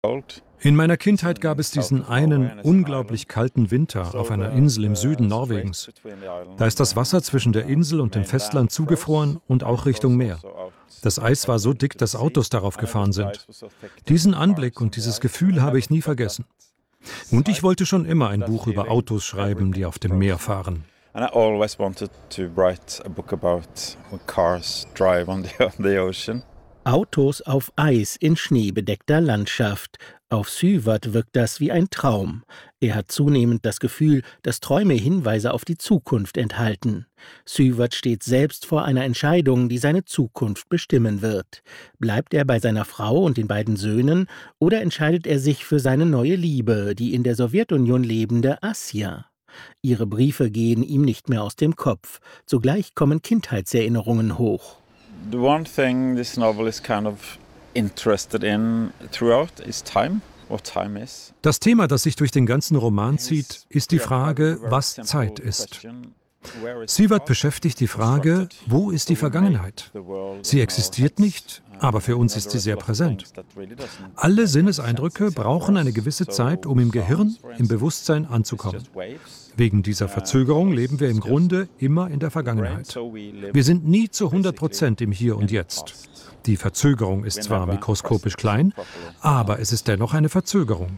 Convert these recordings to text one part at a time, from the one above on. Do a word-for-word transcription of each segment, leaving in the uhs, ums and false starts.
In meiner Kindheit gab es diesen einen unglaublich kalten Winter auf einer Insel im Süden Norwegens. Da ist das Wasser zwischen der Insel und dem Festland zugefroren und auch Richtung Meer. Das Eis war so dick, dass Autos darauf gefahren sind. Diesen Anblick und dieses Gefühl habe ich nie vergessen. Und ich wollte schon immer ein Buch über Autos schreiben, die auf dem Meer fahren. And I always wanted to write a book about when cars drive on the, on the ocean. Autos auf Eis in schneebedeckter Landschaft. Auf Syvath wirkt das wie ein Traum. Er hat zunehmend das Gefühl, dass Träume Hinweise auf die Zukunft enthalten. Syvath steht selbst vor einer Entscheidung, die seine Zukunft bestimmen wird. Bleibt er bei seiner Frau und den beiden Söhnen oder entscheidet er sich für seine neue Liebe, die in der Sowjetunion lebende Asja? Ihre Briefe gehen ihm nicht mehr aus dem Kopf. Zugleich kommen Kindheitserinnerungen hoch. The one thing this novel is kind of interested in throughout is time, what time is. Das Thema, das sich durch den ganzen Roman zieht, ist die Frage, was Zeit ist. Syvath beschäftigt die Frage, wo ist die Vergangenheit? Sie existiert nicht, aber für uns ist sie sehr präsent. Alle Sinneseindrücke brauchen eine gewisse Zeit, um im Gehirn, im Bewusstsein anzukommen. Wegen dieser Verzögerung leben wir im Grunde immer in der Vergangenheit. Wir sind nie zu hundert Prozent im Hier und Jetzt. Die Verzögerung ist zwar mikroskopisch klein, aber es ist dennoch eine Verzögerung.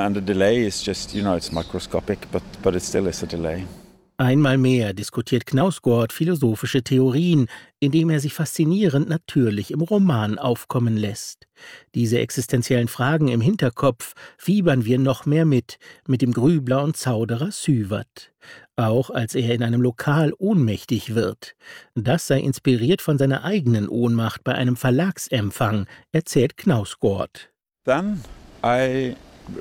Einmal mehr diskutiert Knausgård philosophische Theorien, indem er sich faszinierend natürlich im Roman aufkommen lässt. Diese existenziellen Fragen im Hinterkopf fiebern wir noch mehr mit, mit dem Grübler und Zauderer Syvath. Auch als er in einem Lokal ohnmächtig wird. Das sei inspiriert von seiner eigenen Ohnmacht bei einem Verlagsempfang, erzählt Knausgård. Then I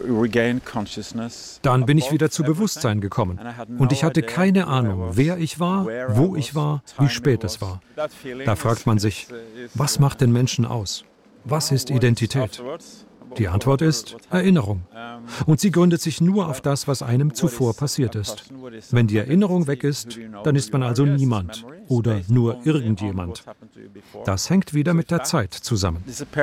Dann bin ich wieder zu Bewusstsein gekommen und ich hatte keine Ahnung, wer ich war, wo ich war, wie spät es war. Da fragt man sich, was macht den Menschen aus? Was ist Identität? Die Antwort ist Erinnerung. Und sie gründet sich nur auf das, was einem zuvor passiert ist. Wenn die Erinnerung weg ist, dann ist man also niemand oder nur irgendjemand. Das hängt wieder mit der Zeit zusammen.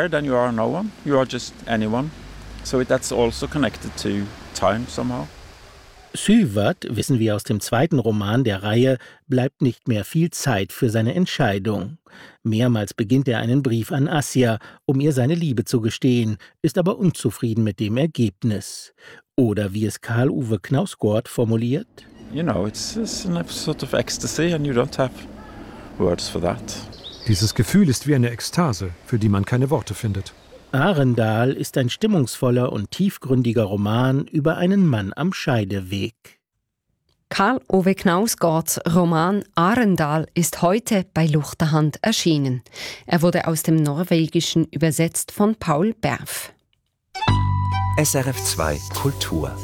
So that's also connected to time somehow. Syvath, wissen wir aus dem zweiten Roman der Reihe, bleibt nicht mehr viel Zeit für seine Entscheidung. Mehrmals beginnt er einen Brief an Asja, um ihr seine Liebe zu gestehen, ist aber unzufrieden mit dem Ergebnis. Oder wie es Karl-Uwe Knausgård formuliert: You know, it's, it's a sort of ecstasy and you don't have words for that. Dieses Gefühl ist wie eine Ekstase, für die man keine Worte findet. Arendal ist ein stimmungsvoller und tiefgründiger Roman über einen Mann am Scheideweg. Karl-Uwe Knausgårds Roman Arendal ist heute bei Luchterhand erschienen. Er wurde aus dem Norwegischen übersetzt von Paul Berf. S R F zwei Kultur.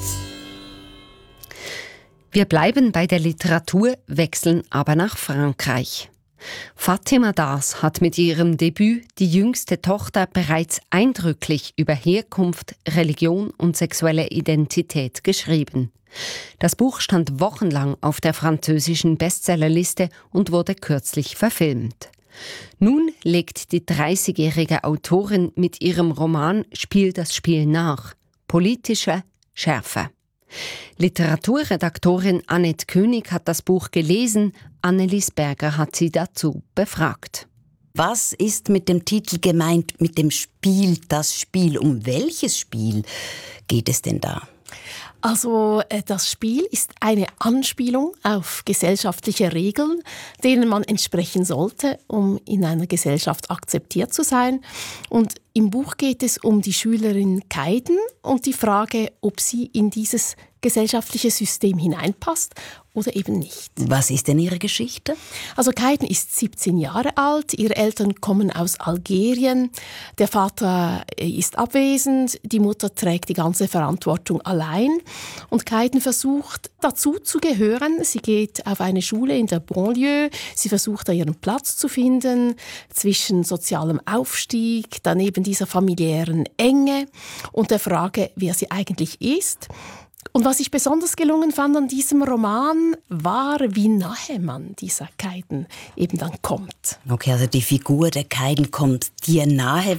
Wir bleiben bei der Literatur, wechseln aber nach Frankreich. Fatima Das hat mit ihrem Debüt Die jüngste Tochter bereits eindrücklich über Herkunft, Religion und sexuelle Identität geschrieben. Das Buch stand wochenlang auf der französischen Bestsellerliste und wurde kürzlich verfilmt. Nun legt die dreißigjährige Autorin mit ihrem Roman Spiel das Spiel nach. Politische Schärfe. Literaturredaktorin Annette König hat das Buch gelesen, Annelies Berger hat sie dazu befragt. Was ist mit dem Titel gemeint, mit dem Spiel, das Spiel? Um welches Spiel geht es denn da? Also das Spiel ist eine Anspielung auf gesellschaftliche Regeln, denen man entsprechen sollte, um in einer Gesellschaft akzeptiert zu sein. Und im Buch geht es um die Schülerin Kaiden und die Frage, ob sie in dieses gesellschaftliche System hineinpasst oder eben nicht. Was ist denn ihre Geschichte? Also Kaiden ist siebzehn Jahre alt, ihre Eltern kommen aus Algerien, der Vater ist abwesend, die Mutter trägt die ganze Verantwortung allein und Kaiden versucht dazu zu gehören. Sie geht auf eine Schule in der Banlieue, sie versucht da ihren Platz zu finden zwischen sozialem Aufstieg, daneben dieser familiären Enge und der Frage, wer sie eigentlich ist. Und was ich besonders gelungen fand an diesem Roman, war, wie nahe man dieser Kaiden eben dann kommt. Okay, also die Figur der Kaiden kommt dir nahe. Was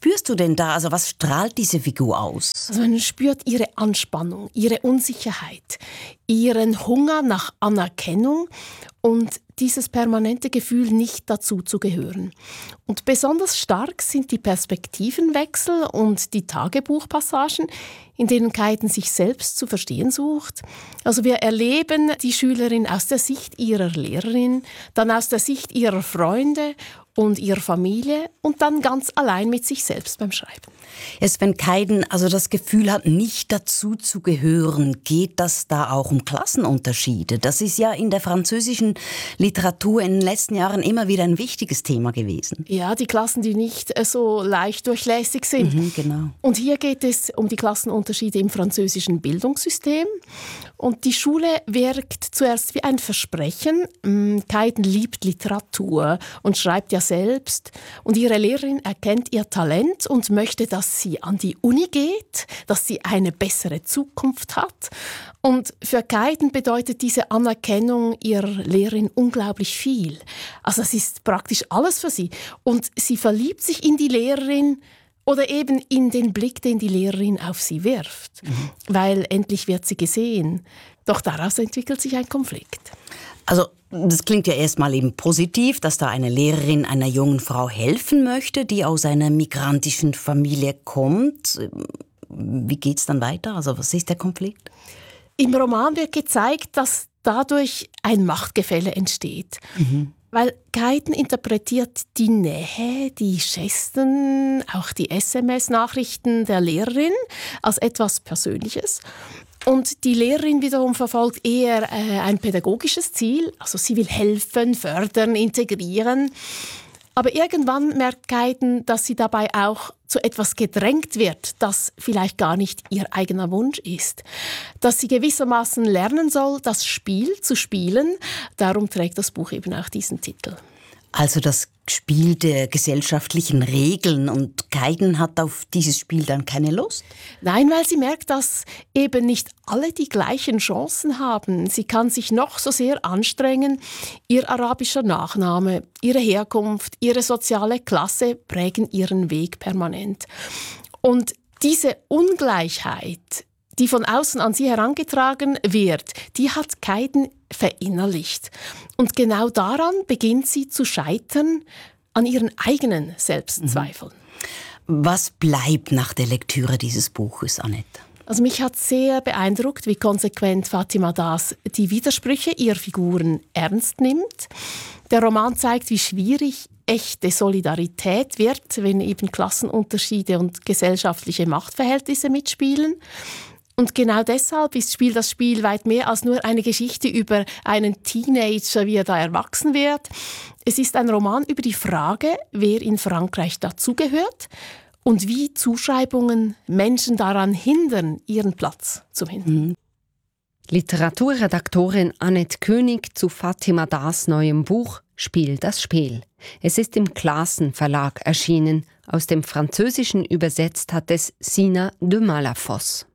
spürst du denn da? Also was strahlt diese Figur aus? Also man spürt ihre Anspannung, ihre Unsicherheit, ihren Hunger nach Anerkennung und dieses permanente Gefühl, nicht dazu zu gehören. Und besonders stark sind die Perspektivenwechsel und die Tagebuchpassagen, in denen Kaiden sich selbst zu verstehen sucht. Also wir erleben die Schülerin aus der Sicht ihrer Lehrerin, dann aus der Sicht ihrer Freunde und ihrer Familie und dann ganz allein mit sich selbst beim Schreiben. Jetzt, wenn Kaiden also das Gefühl hat, nicht dazu zu gehören, geht das da auch um Klassenunterschiede? Das ist ja in der französischen Literatur in den letzten Jahren immer wieder ein wichtiges Thema gewesen. Ja, die Klassen, die nicht so leicht durchlässig sind. Mhm, genau. Und hier geht es um die Klassenunterschiede im französischen Bildungssystem. Und die Schule wirkt zuerst wie ein Versprechen. Kaiden liebt Literatur und schreibt ja selbst. Und ihre Lehrerin erkennt ihr Talent und möchte, dass sie an die Uni geht, dass sie eine bessere Zukunft hat. Und für Kaiden bedeutet diese Anerkennung ihrer Lehrerin unglaublich viel. Also es ist praktisch alles für sie. Und sie verliebt sich in die Lehrerin oder eben in den Blick, den die Lehrerin auf sie wirft. Mhm. Weil endlich wird sie gesehen. Doch daraus entwickelt sich ein Konflikt. Also das klingt ja erstmal eben positiv, dass da eine Lehrerin einer jungen Frau helfen möchte, die aus einer migrantischen Familie kommt. Wie geht's dann weiter? Also was ist der Konflikt? Im Roman wird gezeigt, dass dadurch ein Machtgefälle entsteht. Mhm. Weil Kaiden interpretiert die Nähe, die Gesten, auch die S M S-Nachrichten der Lehrerin als etwas Persönliches. Und die Lehrerin wiederum verfolgt eher äh, ein pädagogisches Ziel. Also sie will helfen, fördern, integrieren. Aber irgendwann merkt Kaiden, dass sie dabei auch zu etwas gedrängt wird, das vielleicht gar nicht ihr eigener Wunsch ist. Dass sie gewissermaßen lernen soll, das Spiel zu spielen. Darum trägt das Buch eben auch diesen Titel. Also das Spiel der gesellschaftlichen Regeln, und Kaiden hat auf dieses Spiel dann keine Lust? Nein, weil sie merkt, dass eben nicht alle die gleichen Chancen haben. Sie kann sich noch so sehr anstrengen. Ihr arabischer Nachname, ihre Herkunft, ihre soziale Klasse prägen ihren Weg permanent. Und diese Ungleichheit, die von außen an sie herangetragen wird, die hat Kaiden verinnerlicht. Und genau daran beginnt sie zu scheitern, an ihren eigenen Selbstzweifeln. Was bleibt nach der Lektüre dieses Buches, Annette? Also mich hat sehr beeindruckt, wie konsequent Fatima Das die Widersprüche ihrer Figuren ernst nimmt. Der Roman zeigt, wie schwierig echte Solidarität wird, wenn eben Klassenunterschiede und gesellschaftliche Machtverhältnisse mitspielen. Und genau deshalb ist Spiel das Spiel weit mehr als nur eine Geschichte über einen Teenager, wie er da erwachsen wird. Es ist ein Roman über die Frage, wer in Frankreich dazugehört und wie Zuschreibungen Menschen daran hindern, ihren Platz zu finden. Mhm. Literaturredaktorin Annette König zu Fatima Das' neuem Buch Spiel das Spiel. Es ist im Classen Verlag erschienen. Aus dem Französischen übersetzt hat es Sina de Malafosse.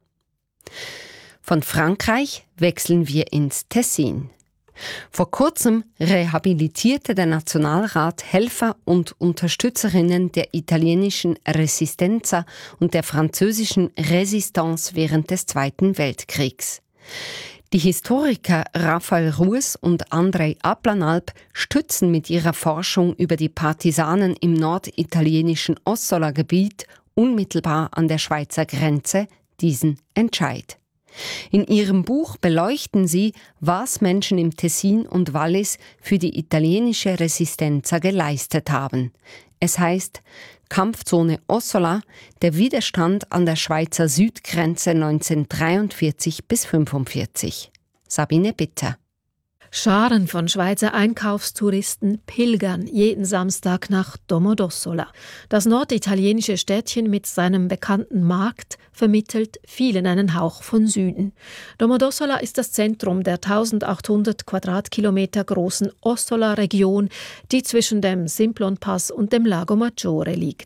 Von Frankreich wechseln wir ins Tessin. Vor kurzem rehabilitierte der Nationalrat Helfer und Unterstützerinnen der italienischen Resistenza und der französischen Resistance während des Zweiten Weltkriegs. Die Historiker Raphael Rues und Andrei Aplanalp stützen mit ihrer Forschung über die Partisanen im norditalienischen Ossola-Gebiet unmittelbar an der Schweizer Grenze diesen Entscheid. In ihrem Buch beleuchten sie, was Menschen im Tessin und Wallis für die italienische Resistenza geleistet haben. Es heißt Kampfzone Ossola, der Widerstand an der Schweizer Südgrenze neunzehnhundertdreiundvierzig bis fünfundvierzig. Sabine Bitter. Scharen von Schweizer Einkaufstouristen pilgern jeden Samstag nach Domodossola. Das norditalienische Städtchen mit seinem bekannten Markt vermittelt vielen einen Hauch von Süden. Domodossola ist das Zentrum der eintausendachthundert Quadratkilometer großen Ossola-Region, die zwischen dem Simplon-Pass und dem Lago Maggiore liegt.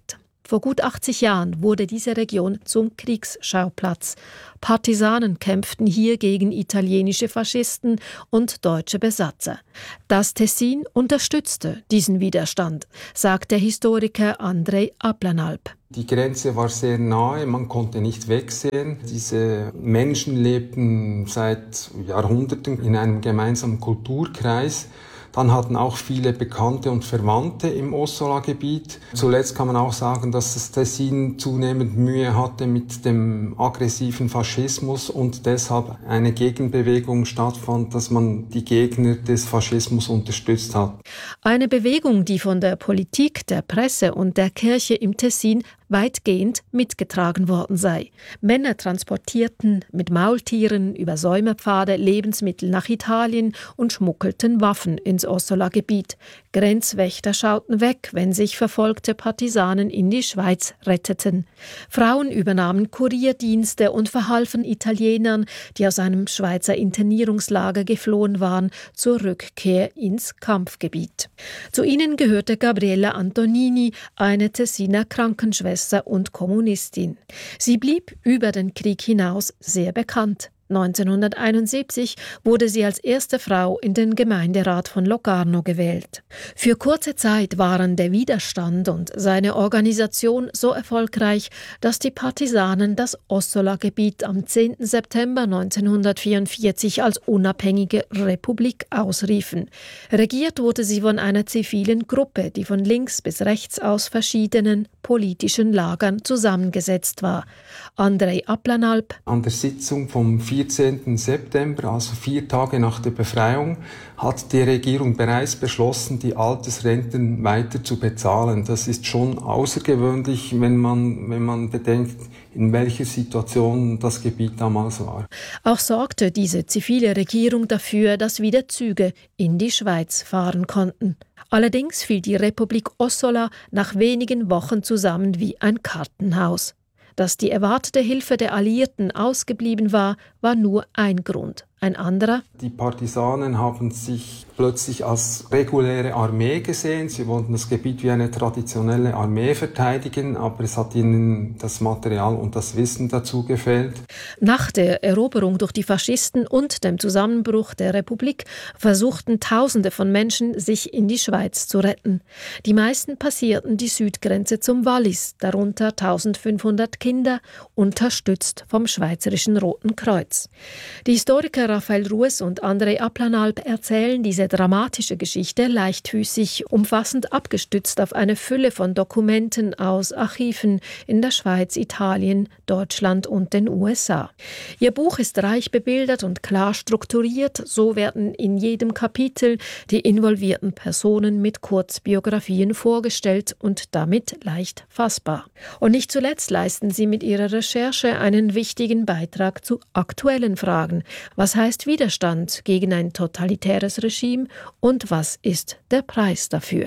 Vor gut achtzig Jahren wurde diese Region zum Kriegsschauplatz. Partisanen kämpften hier gegen italienische Faschisten und deutsche Besatzer. Das Tessin unterstützte diesen Widerstand, sagt der Historiker Andrej Ablanalp. Die Grenze war sehr nahe, man konnte nicht wegsehen. Diese Menschen lebten seit Jahrhunderten in einem gemeinsamen Kulturkreis. Dann hatten auch viele Bekannte und Verwandte im Ossola-Gebiet. Zuletzt kann man auch sagen, dass das Tessin zunehmend Mühe hatte mit dem aggressiven Faschismus und deshalb eine Gegenbewegung stattfand, dass man die Gegner des Faschismus unterstützt hat. Eine Bewegung, die von der Politik, der Presse und der Kirche im Tessin weitgehend mitgetragen worden sei. Männer transportierten mit Maultieren über Säumerpfade Lebensmittel nach Italien und schmuggelten Waffen ins Ossola-Gebiet. Grenzwächter schauten weg, wenn sich verfolgte Partisanen in die Schweiz retteten. Frauen übernahmen Kurierdienste und verhalfen Italienern, die aus einem Schweizer Internierungslager geflohen waren, zur Rückkehr ins Kampfgebiet. Zu ihnen gehörte Gabriella Antonini, eine Tessiner Krankenschwester und Kommunistin. Sie blieb über den Krieg hinaus sehr bekannt. neunzehnhunderteinundsiebzig wurde sie als erste Frau in den Gemeinderat von Locarno gewählt. Für kurze Zeit waren der Widerstand und seine Organisation so erfolgreich, dass die Partisanen das Ossola-Gebiet am zehnten September neunzehnhundertvierundvierzig als unabhängige Republik ausriefen. Regiert wurde sie von einer zivilen Gruppe, die von links bis rechts aus verschiedenen politischen Lagern zusammengesetzt war. Andrej Ablanalp. An der Sitzung vom vierzehnten September, also vier Tage nach der Befreiung, hat die Regierung bereits beschlossen, die Altersrenten weiter zu bezahlen. Das ist schon außergewöhnlich, wenn man, wenn man bedenkt, in welcher Situation das Gebiet damals war. Auch sorgte diese zivile Regierung dafür, dass wieder Züge in die Schweiz fahren konnten. Allerdings fiel die Republik Ossola nach wenigen Wochen zusammen wie ein Kartenhaus. Dass die erwartete Hilfe der Alliierten ausgeblieben war, war nur ein Grund. Ein anderer: Die Partisanen haben sich plötzlich als reguläre Armee gesehen. Sie wollten das Gebiet wie eine traditionelle Armee verteidigen, aber es hat ihnen das Material und das Wissen dazu gefehlt. Nach der Eroberung durch die Faschisten und dem Zusammenbruch der Republik versuchten Tausende von Menschen, sich in die Schweiz zu retten. Die meisten passierten die Südgrenze zum Wallis, darunter eintausendfünfhundert Kinder, unterstützt vom Schweizerischen Roten Kreuz. Die Historiker Raphael Rues und Andrej Ablanalp erzählen diese dramatische Geschichte leichtfüßig, umfassend abgestützt auf eine Fülle von Dokumenten aus Archiven in der Schweiz, Italien, Deutschland und den U S A. Ihr Buch ist reich bebildert und klar strukturiert, so werden in jedem Kapitel die involvierten Personen mit Kurzbiografien vorgestellt und damit leicht fassbar. Und nicht zuletzt leisten sie mit ihrer Recherche einen wichtigen Beitrag zu aktuellen Fragen. Was heißt Widerstand gegen ein totalitäres Regime und was ist der Preis dafür?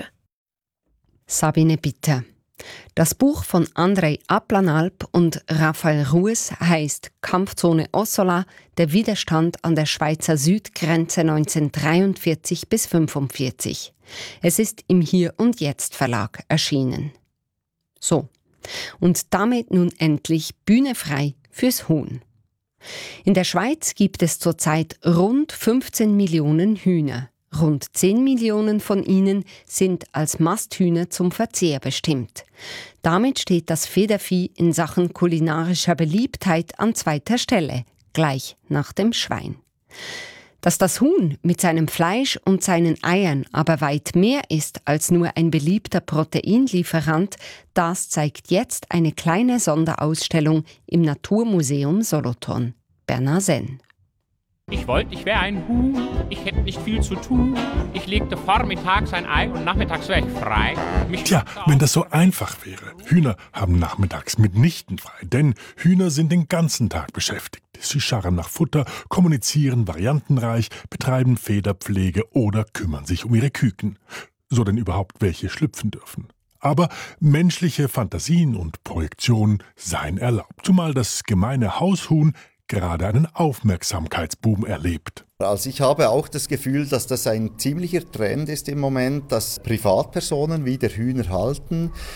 Sabine Bitter. Das Buch von Andrej Ablanalp und Raphael Rues heißt Kampfzone Ossola, der Widerstand an der Schweizer Südgrenze neunzehnhundertdreiundvierzig bis fünfundvierzig. Es ist im Hier und Jetzt Verlag erschienen. So, und damit nun endlich Bühne frei fürs Huhn. In der Schweiz gibt es zurzeit rund fünfzehn Millionen Hühner. Rund zehn Millionen von ihnen sind als Masthühner zum Verzehr bestimmt. Damit steht das Federvieh in Sachen kulinarischer Beliebtheit an zweiter Stelle, gleich nach dem Schwein. Dass das Huhn mit seinem Fleisch und seinen Eiern aber weit mehr ist als nur ein beliebter Proteinlieferant, das zeigt jetzt eine kleine Sonderausstellung im Naturmuseum Solothurn. Bernhard Senn. Ich wollte, ich wäre ein Huhn, ich hätte nicht viel zu tun. Ich legte vormittags ein Ei und nachmittags wäre ich frei. Mich Tja, wenn das so einfach wäre. Hühner haben nachmittags mitnichten frei, denn Hühner sind den ganzen Tag beschäftigt. Sie scharren nach Futter, kommunizieren variantenreich, betreiben Federpflege oder kümmern sich um ihre Küken. So denn überhaupt welche schlüpfen dürfen. Aber menschliche Fantasien und Projektionen seien erlaubt, zumal das gemeine Haushuhn gerade einen Aufmerksamkeitsboom erlebt. Also ich habe auch das Gefühl, dass das ein ziemlicher Trend ist im Moment, dass Privatpersonen wieder Hühner halten.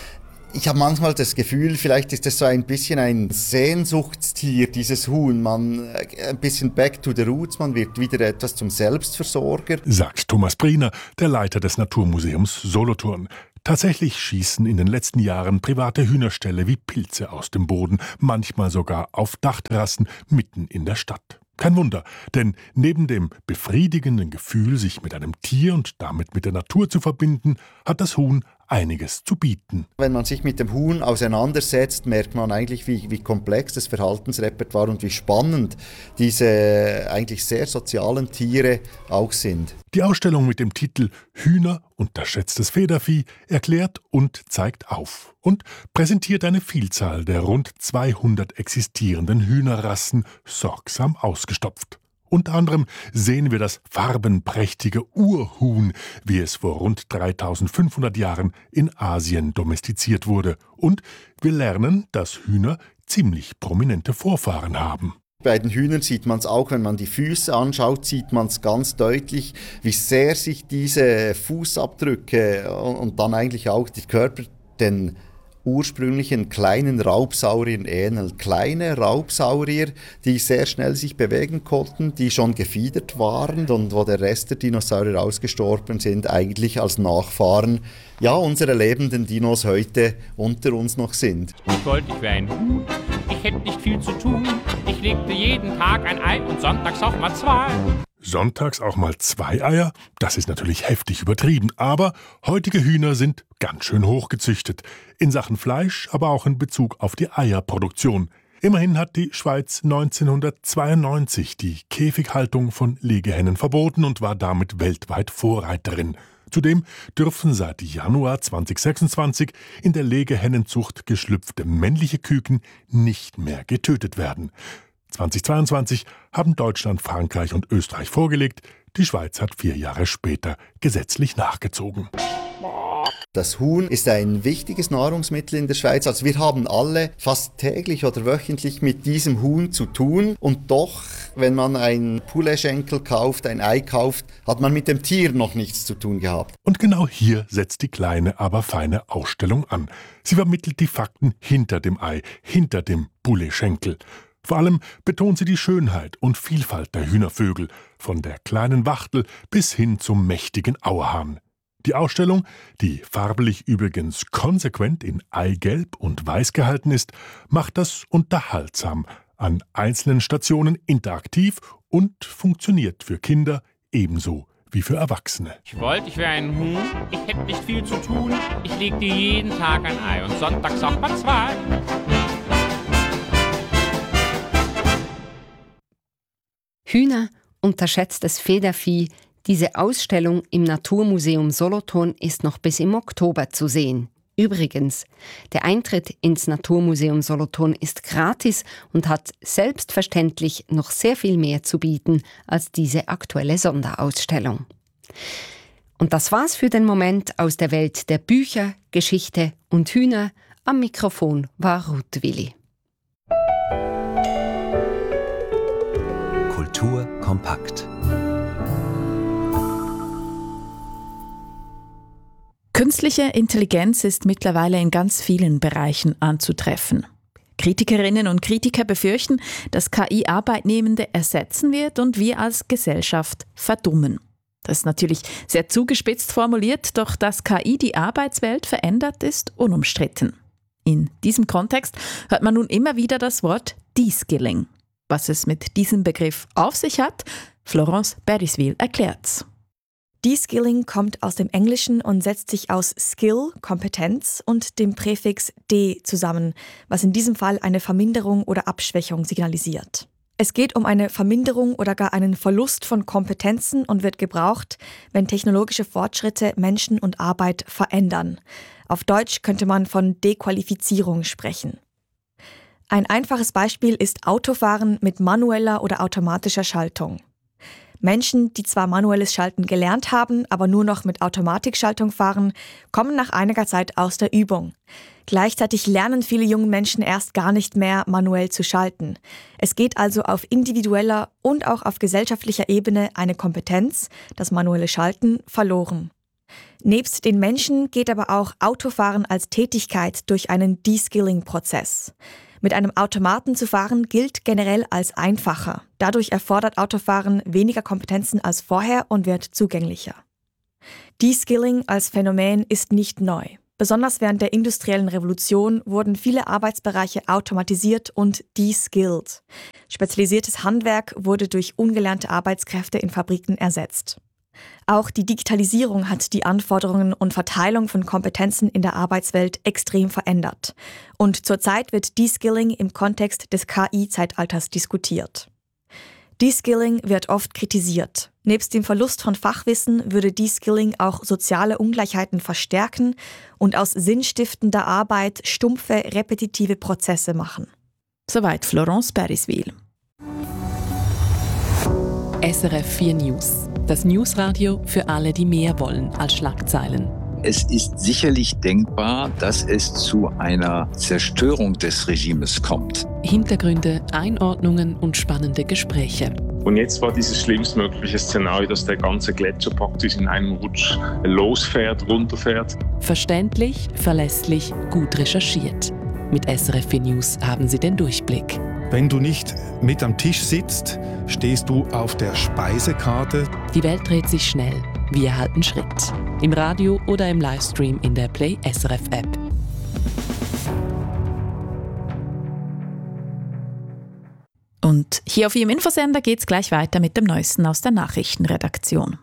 Ich habe manchmal das Gefühl, vielleicht ist das so ein bisschen ein Sehnsuchtstier, dieses Huhn. Man ein bisschen back to the roots, man wird wieder etwas zum Selbstversorger. Sagt Thomas Briener, der Leiter des Naturmuseums Solothurn. Tatsächlich schießen in den letzten Jahren private Hühnerställe wie Pilze aus dem Boden, manchmal sogar auf Dachterrassen mitten in der Stadt. Kein Wunder, denn neben dem befriedigenden Gefühl, sich mit einem Tier und damit mit der Natur zu verbinden, hat das Huhn einiges zu bieten. Wenn man sich mit dem Huhn auseinandersetzt, merkt man eigentlich, wie, wie komplex das Verhaltensrepertoire und wie spannend diese eigentlich sehr sozialen Tiere auch sind. Die Ausstellung mit dem Titel Hühner, unterschätztes Federvieh erklärt und zeigt auf und präsentiert eine Vielzahl der rund zweihundert existierenden Hühnerrassen sorgsam ausgestopft. Unter anderem sehen wir das farbenprächtige Urhuhn, wie es vor rund dreitausendfünfhundert Jahren in Asien domestiziert wurde. Und wir lernen, dass Hühner ziemlich prominente Vorfahren haben. Bei den Hühnern sieht man es auch, wenn man die Füße anschaut, sieht man es ganz deutlich, wie sehr sich diese Fußabdrücke und dann eigentlich auch die Körper den ursprünglichen kleinen Raubsauriern ähneln. Kleine Raubsaurier, die sehr schnell sich bewegen konnten, die schon gefiedert waren und wo der Rest der Dinosaurier ausgestorben sind, eigentlich als Nachfahren ja, unserer lebenden Dinos heute unter uns noch sind. Ich wollte, ich wäre ein Huhn, ich hätte nicht viel zu tun. Ich legte jeden Tag ein Ei und sonntags auch mal zwei. Sonntags auch mal zwei Eier? Das ist natürlich heftig übertrieben, aber heutige Hühner sind ganz schön hochgezüchtet. In Sachen Fleisch, aber auch in Bezug auf die Eierproduktion. Immerhin hat die Schweiz neunzehnhundertzweiundneunzig die Käfighaltung von Legehennen verboten und war damit weltweit Vorreiterin. Zudem dürfen seit Januar zweitausendsechsundzwanzig in der Legehennenzucht geschlüpfte männliche Küken nicht mehr getötet werden. zweitausendzweiundzwanzig haben Deutschland, Frankreich und Österreich vorgelegt. Die Schweiz hat vier Jahre später gesetzlich nachgezogen. Das Huhn ist ein wichtiges Nahrungsmittel in der Schweiz. Also wir haben alle fast täglich oder wöchentlich mit diesem Huhn zu tun. Und doch, wenn man ein Pouletschenkel kauft, ein Ei kauft, hat man mit dem Tier noch nichts zu tun gehabt. Und genau hier setzt die kleine, aber feine Ausstellung an. Sie vermittelt die Fakten hinter dem Ei, hinter dem Pouletschenkel. Vor allem betont sie die Schönheit und Vielfalt der Hühnervögel, von der kleinen Wachtel bis hin zum mächtigen Auerhahn. Die Ausstellung, die farblich übrigens konsequent in Eigelb und Weiß gehalten ist, macht das unterhaltsam, an einzelnen Stationen interaktiv und funktioniert für Kinder ebenso wie für Erwachsene. Ich wollte, ich wäre ein Huhn, ich hätte nicht viel zu tun. Ich legte jeden Tag ein Ei und sonntags auch mal zwei. Hühner, unterschätztes Federvieh. Diese Ausstellung im Naturmuseum Solothurn ist noch bis im Oktober zu sehen. Übrigens, der Eintritt ins Naturmuseum Solothurn ist gratis und hat selbstverständlich noch sehr viel mehr zu bieten als diese aktuelle Sonderausstellung. Und das war's für den Moment aus der Welt der Bücher, Geschichte und Hühner. Am Mikrofon war Ruth Willi. Kultur kompakt. Künstliche Intelligenz ist mittlerweile in ganz vielen Bereichen anzutreffen. Kritikerinnen und Kritiker befürchten, dass K I Arbeitnehmende ersetzen wird und wir als Gesellschaft verdummen. Das ist natürlich sehr zugespitzt formuliert, doch dass K I die Arbeitswelt verändert, ist unumstritten. In diesem Kontext hört man nun immer wieder das Wort De-Skilling. Was es mit diesem Begriff auf sich hat, Florence Beriswil erklärt's. De-Skilling kommt aus dem Englischen und setzt sich aus Skill, Kompetenz, und dem Präfix de zusammen, was in diesem Fall eine Verminderung oder Abschwächung signalisiert. Es geht um eine Verminderung oder gar einen Verlust von Kompetenzen und wird gebraucht, wenn technologische Fortschritte Menschen und Arbeit verändern. Auf Deutsch könnte man von Dequalifizierung sprechen. Ein einfaches Beispiel ist Autofahren mit manueller oder automatischer Schaltung. Menschen, die zwar manuelles Schalten gelernt haben, aber nur noch mit Automatikschaltung fahren, kommen nach einiger Zeit aus der Übung. Gleichzeitig lernen viele junge Menschen erst gar nicht mehr, manuell zu schalten. Es geht also auf individueller und auch auf gesellschaftlicher Ebene eine Kompetenz, das manuelle Schalten, verloren. Nebst den Menschen geht aber auch Autofahren als Tätigkeit durch einen De-Skilling-Prozess. Mit einem Automaten zu fahren gilt generell als einfacher. Dadurch erfordert Autofahren weniger Kompetenzen als vorher und wird zugänglicher. De-Skilling als Phänomen ist nicht neu. Besonders während der industriellen Revolution wurden viele Arbeitsbereiche automatisiert und de-skilled. Spezialisiertes Handwerk wurde durch ungelernte Arbeitskräfte in Fabriken ersetzt. Auch die Digitalisierung hat die Anforderungen und Verteilung von Kompetenzen in der Arbeitswelt extrem verändert. Und zurzeit wird De-Skilling im Kontext des K I-Zeitalters diskutiert. De-Skilling wird oft kritisiert. Nebst dem Verlust von Fachwissen würde De-Skilling auch soziale Ungleichheiten verstärken und aus sinnstiftender Arbeit stumpfe, repetitive Prozesse machen. Soweit Florence Beriswil. S R F vier News. Das Newsradio für alle, die mehr wollen als Schlagzeilen. Es ist sicherlich denkbar, dass es zu einer Zerstörung des Regimes kommt. Hintergründe, Einordnungen und spannende Gespräche. Und jetzt war dieses schlimmstmögliche Szenario, dass der ganze Gletscher praktisch in einem Rutsch losfährt, runterfährt. Verständlich, verlässlich, gut recherchiert. Mit S R F vier News haben Sie den Durchblick. Wenn du nicht mit am Tisch sitzt, stehst du auf der Speisekarte. Die Welt dreht sich schnell. Wir halten Schritt. Im Radio oder im Livestream in der Play S R F App. Und hier auf Ihrem Infosender geht es gleich weiter mit dem Neuesten aus der Nachrichtenredaktion.